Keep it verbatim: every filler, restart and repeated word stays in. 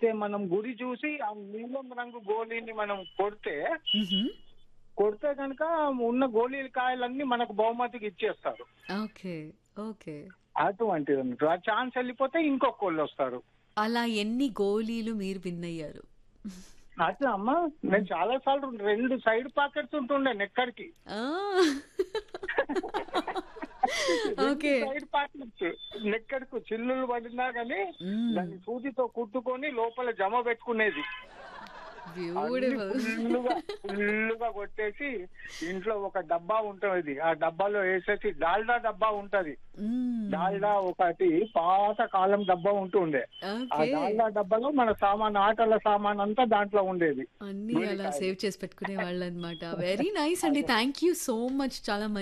అయితే మనం గురి చూసి ఆ నీలం రంగు గోళీని మనం కొడితే హుహు. కొడితే కనుక ఉన్న గోళీల కాయలన్నీ మనకు బహుమతికి ఇచ్చేస్తారు. ఓకే. ఓకే. అటువంటిది అన్నట్టు. ఆ ఛాన్స్ వెళ్ళిపోతే ఇంకొకళ్ళు వస్తారు. అలా ఎన్ని గోలీలు మీరు విన్ అయ్యారు? అట్లా అమ్మ నేను చాలా సార్లు రెండు సైడ్ పాకెట్స్ ఉంటుండే నెక్కడికి. ఆ! రెండు ఓకే. సైడ్ పాకెట్స్ నెక్కడికి చిల్లులు పడినా గానీ హ్మ్. దాన్ని సూదితో కుట్టుకొని లోపల జమ పెట్టుకునేది. అన్ని బ్యూటిఫుల్. ఫుల్లుగా ఫుల్లుగా కొట్టేసి ఇంట్లో ఒక డబ్బా ఉంటది. ఆ డబ్బాలో వేసేసి డాల్డా డబ్బా ఉంటది. హ్మ్. డాల్డా ఒకటి పాత కాలం డబ్బా ఉంటుండే. ఆ ఓకే. డాల్డా డబ్బాలో మన సామాన్ ఆటల సామాన్ అంతా దాంట్లో ఉండేది. అన్నీ అలా గోలికాయలు. సేవ్ చేసి పెట్టుకునేవాళ్ళనమాట. వెరీ నైస్ అండి. అదే. Thank you so much. చాలా